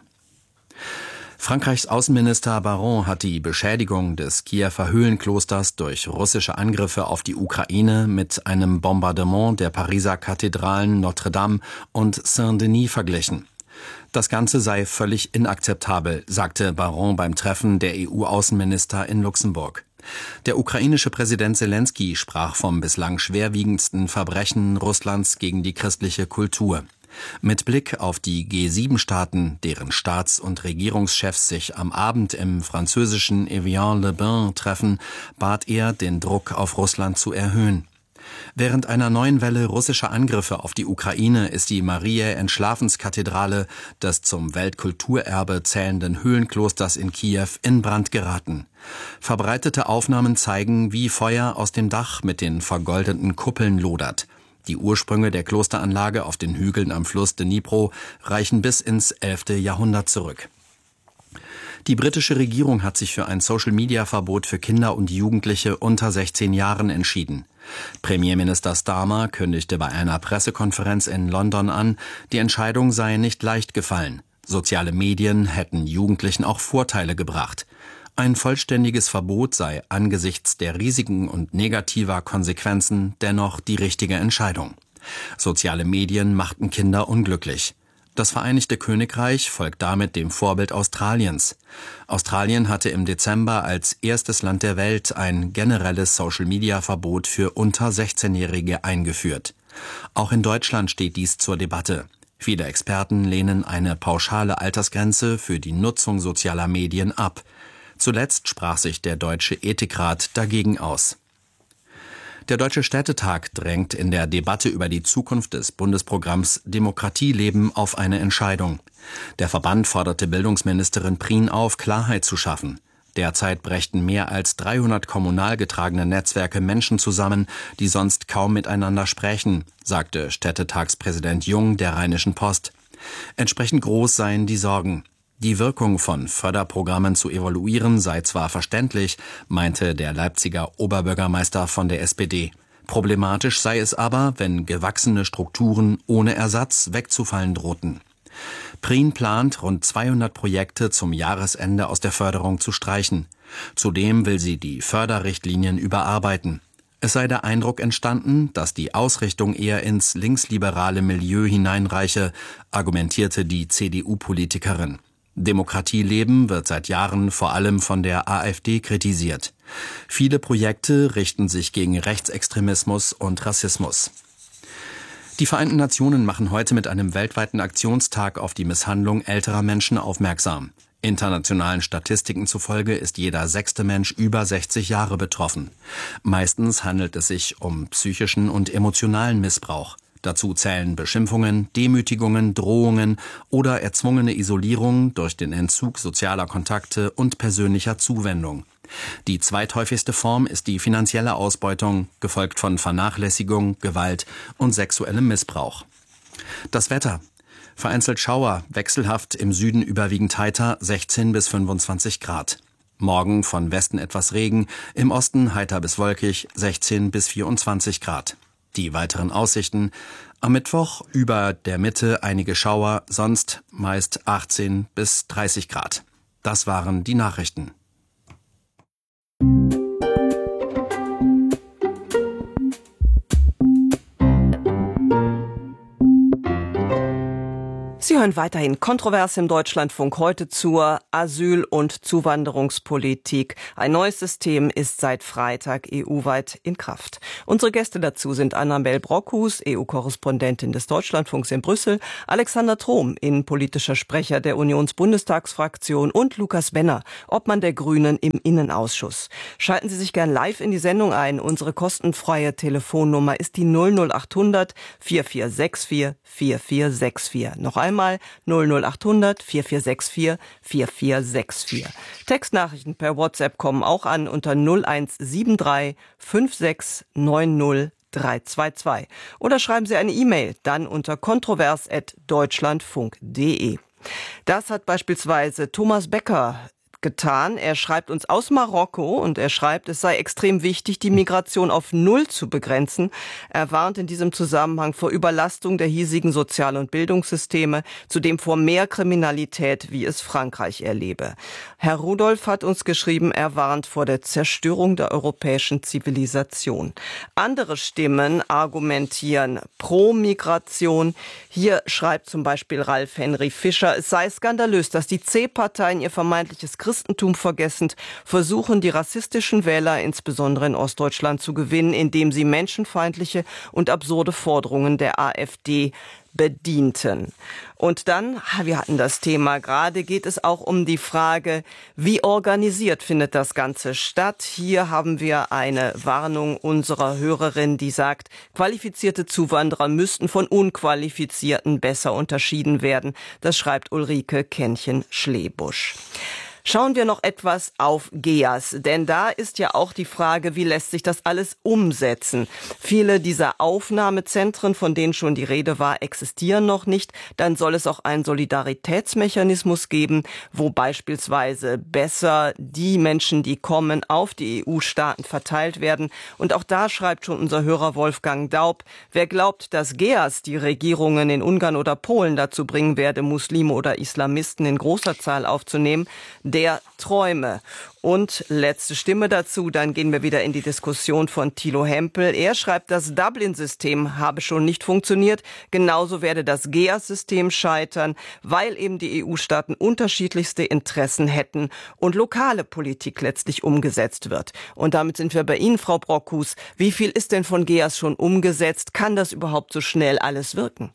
V: Frankreichs Außenminister Baron hat die Beschädigung des Kiewer Höhlenklosters durch russische Angriffe auf die Ukraine mit einem Bombardement der Pariser Kathedralen Notre-Dame und Saint-Denis verglichen. Das Ganze sei völlig inakzeptabel, sagte Baron beim Treffen der EU-Außenminister in Luxemburg. Der ukrainische Präsident Selenskyj sprach vom bislang schwerwiegendsten Verbrechen Russlands gegen die christliche Kultur. Mit Blick auf die G7-Staaten, deren Staats- und Regierungschefs sich am Abend im französischen Evian-le-Bain treffen, bat er, den Druck auf Russland zu erhöhen. Während einer neuen Welle russischer Angriffe auf die Ukraine ist die Mariä-Entschlafenskathedrale des zum Weltkulturerbe zählenden Höhlenklosters in Kiew in Brand geraten. Verbreitete Aufnahmen zeigen, wie Feuer aus dem Dach mit den vergoldeten Kuppeln lodert. Die Ursprünge der Klosteranlage auf den Hügeln am Fluss Dnipro reichen bis ins 11. Jahrhundert zurück. Die britische Regierung hat sich für ein Social-Media-Verbot für Kinder und Jugendliche unter 16 Jahren entschieden. Premierminister Starmer kündigte bei einer Pressekonferenz in London an, die Entscheidung sei nicht leicht gefallen. Soziale Medien hätten Jugendlichen auch Vorteile gebracht. Ein vollständiges Verbot sei angesichts der Risiken und negativer Konsequenzen dennoch die richtige Entscheidung. Soziale Medien machten Kinder unglücklich. Das Vereinigte Königreich folgt damit dem Vorbild Australiens. Australien hatte im Dezember als erstes Land der Welt ein generelles Social-Media-Verbot für unter 16-Jährige eingeführt. Auch in Deutschland steht dies zur Debatte. Viele Experten lehnen eine pauschale Altersgrenze für die Nutzung sozialer Medien ab. Zuletzt sprach sich der Deutsche Ethikrat dagegen aus. Der Deutsche Städtetag drängt in der Debatte über die Zukunft des Bundesprogramms Demokratie leben auf eine Entscheidung. Der Verband forderte Bildungsministerin Prien auf, Klarheit zu schaffen. Derzeit brächten mehr als 300 kommunal getragene Netzwerke Menschen zusammen, die sonst kaum miteinander sprechen, sagte Städtetagspräsident Jung der Rheinischen Post. Entsprechend groß seien die Sorgen. Die Wirkung von Förderprogrammen zu evaluieren sei zwar verständlich, meinte der Leipziger Oberbürgermeister von der SPD. Problematisch sei es aber, wenn gewachsene Strukturen ohne Ersatz wegzufallen drohten. Prien plant, rund 200 Projekte zum Jahresende aus der Förderung zu streichen. Zudem will sie die Förderrichtlinien überarbeiten. Es sei der Eindruck entstanden, dass die Ausrichtung eher ins linksliberale Milieu hineinreiche, argumentierte die CDU-Politikerin. Demokratie leben wird seit Jahren vor allem von der AfD kritisiert. Viele Projekte richten sich gegen Rechtsextremismus und Rassismus. Die Vereinten Nationen machen heute mit einem weltweiten Aktionstag auf die Misshandlung älterer Menschen aufmerksam. Internationalen Statistiken zufolge ist jeder 6. Mensch über 60 Jahre betroffen. Meistens handelt es sich um psychischen und emotionalen Missbrauch. Dazu zählen Beschimpfungen, Demütigungen, Drohungen oder erzwungene Isolierung durch den Entzug sozialer Kontakte und persönlicher Zuwendung. Die zweithäufigste Form ist die finanzielle Ausbeutung, gefolgt von Vernachlässigung, Gewalt und sexuellem Missbrauch. Das Wetter. Vereinzelt Schauer, wechselhaft im Süden überwiegend heiter, 16 bis 25 Grad. Morgen von Westen etwas Regen, im Osten heiter bis wolkig, 16 bis 24 Grad. Die weiteren Aussichten: am Mittwoch über der Mitte einige Schauer, sonst meist 18 bis 30 Grad. Das waren die Nachrichten.
L: Sie Sie hören weiterhin Kontrovers im Deutschlandfunk, heute zur Asyl- und Zuwanderungspolitik. Ein neues System ist seit Freitag EU-weit in Kraft. Unsere Gäste dazu sind Annabel Brockhus, EU-Korrespondentin des Deutschlandfunks in Brüssel, Alexander Trom, innenpolitischer Sprecher der Unionsbundestagsfraktion und Lukas Benner, Obmann der Grünen im Innenausschuss. Schalten Sie sich gern live in die Sendung ein. Unsere kostenfreie Telefonnummer ist die 00800 4464 4464. Noch einmal 00800 4464 4464. Textnachrichten per WhatsApp kommen auch an unter 0173 5690 322. Oder schreiben Sie eine E-Mail, dann unter kontrovers@deutschlandfunk.de. Das hat beispielsweise Thomas Becker getan. Er schreibt uns aus Marokko und er schreibt, es sei extrem wichtig, die Migration auf Null zu begrenzen. Er warnt in diesem Zusammenhang vor Überlastung der hiesigen Sozial- und Bildungssysteme, zudem vor mehr Kriminalität, wie es Frankreich erlebe. Herr Rudolph hat uns geschrieben, er warnt vor der Zerstörung der europäischen Zivilisation. Andere Stimmen argumentieren pro Migration. Hier schreibt zum Beispiel Ralf Henry Fischer, es sei skandalös, dass die C-Parteien ihr vermeintliches Christentum vergessend versuchen, die rassistischen Wähler insbesondere in Ostdeutschland zu gewinnen, indem sie menschenfeindliche und absurde Forderungen der AfD bedienten. Und dann, wir hatten das Thema gerade, geht es auch um die Frage, wie organisiert findet das Ganze statt? Hier haben wir eine Warnung unserer Hörerin, die sagt, qualifizierte Zuwanderer müssten von unqualifizierten besser unterschieden werden. Das schreibt Ulrike Kännchen-Schlebusch. Schauen wir noch etwas auf GEAS, denn da ist ja auch die Frage, wie lässt sich das alles umsetzen? Viele dieser Aufnahmezentren, von denen schon die Rede war, existieren noch nicht. Dann soll es auch einen Solidaritätsmechanismus geben, wo beispielsweise besser die Menschen, die kommen, auf die EU-Staaten verteilt werden. Und auch da schreibt schon unser Hörer Wolfgang Daub, wer glaubt, dass GEAS die Regierungen in Ungarn oder Polen dazu bringen werde, Muslime oder Islamisten in großer Zahl aufzunehmen, der Träume. Und letzte Stimme dazu, dann gehen wir wieder in die Diskussion von Thilo Hempel. Er schreibt, das Dublin-System habe schon nicht funktioniert. Genauso werde das GEAS-System scheitern, weil eben die EU-Staaten unterschiedlichste Interessen hätten und lokale Politik letztlich umgesetzt wird. Und damit sind wir bei Ihnen, Frau Brockhus. Wie viel ist denn von GEAS schon umgesetzt? Kann das überhaupt so schnell alles wirken?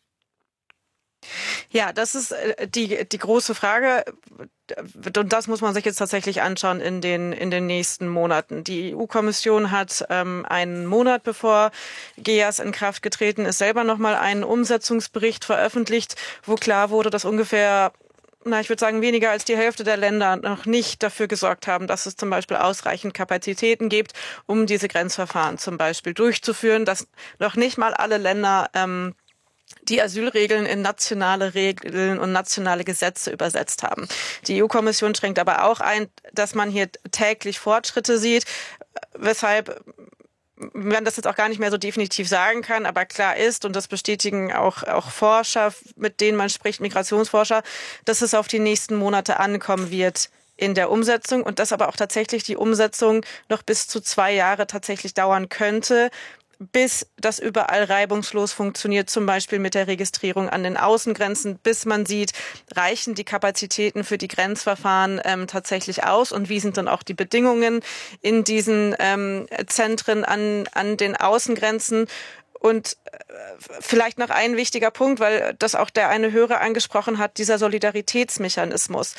O: Ja, das ist die große Frage. Und das muss man sich jetzt tatsächlich anschauen in den nächsten Monaten. Die EU-Kommission hat einen Monat bevor GEAS in Kraft getreten ist, selber nochmal einen Umsetzungsbericht veröffentlicht, wo klar wurde, dass ungefähr, ich würde sagen, weniger als die Hälfte der Länder noch nicht dafür gesorgt haben, dass es zum Beispiel ausreichend Kapazitäten gibt, um diese Grenzverfahren zum Beispiel durchzuführen, dass noch nicht mal alle Länder die Asylregeln in nationale Regeln und nationale Gesetze übersetzt haben. Die EU-Kommission schränkt aber auch ein, dass man hier täglich Fortschritte sieht, weshalb man das jetzt auch gar nicht mehr so definitiv sagen kann, aber klar ist, und das bestätigen auch Forscher, mit denen man spricht, Migrationsforscher, dass es auf die nächsten Monate ankommen wird in der Umsetzung und dass aber auch tatsächlich die Umsetzung noch bis zu 2 Jahre tatsächlich dauern könnte, bis das überall reibungslos funktioniert, zum Beispiel mit der Registrierung an den Außengrenzen, bis man sieht, reichen die Kapazitäten für die Grenzverfahren tatsächlich aus und wie sind dann auch die Bedingungen in diesen Zentren an den Außengrenzen. Und vielleicht noch ein wichtiger Punkt, weil das auch der eine Hörer angesprochen hat, dieser Solidaritätsmechanismus.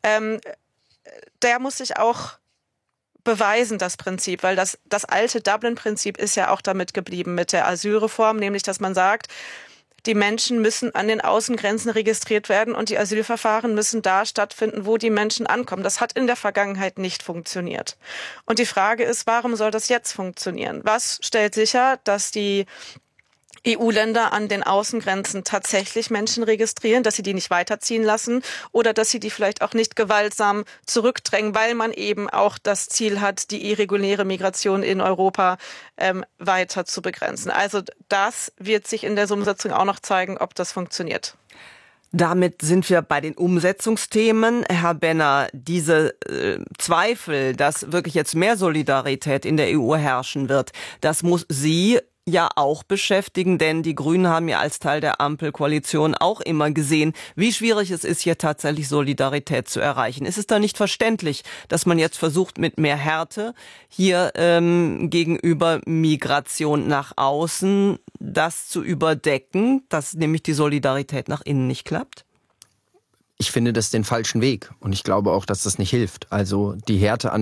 O: Der muss sich auch beweisen, das Prinzip, weil das alte Dublin-Prinzip ist ja auch damit geblieben mit der Asylreform, nämlich dass man sagt, die Menschen müssen an den Außengrenzen registriert werden und die Asylverfahren müssen da stattfinden, wo die Menschen ankommen. Das hat in der Vergangenheit nicht funktioniert. Und die Frage ist, warum soll das jetzt funktionieren? Was stellt sicher, dass die EU-Länder an den Außengrenzen tatsächlich Menschen registrieren, dass sie die nicht weiterziehen lassen oder dass sie die vielleicht auch nicht gewaltsam zurückdrängen, weil man eben auch das Ziel hat, die irreguläre Migration in Europa weiter zu begrenzen. Also das wird sich in der Umsetzung auch noch zeigen, ob das funktioniert.
L: Damit sind wir bei den Umsetzungsthemen. Herr Benner, diese Zweifel, dass wirklich jetzt mehr Solidarität in der EU herrschen wird, das muss Sie ja auch beschäftigen, denn die Grünen haben ja als Teil der Ampelkoalition auch immer gesehen, wie schwierig es ist, hier tatsächlich Solidarität zu erreichen. Ist es da nicht verständlich, dass man jetzt versucht, mit mehr Härte hier gegenüber Migration nach außen das zu überdecken, dass nämlich die Solidarität nach innen nicht klappt?
T: Ich finde das den falschen Weg und ich glaube auch, dass das nicht hilft. Also die Härte an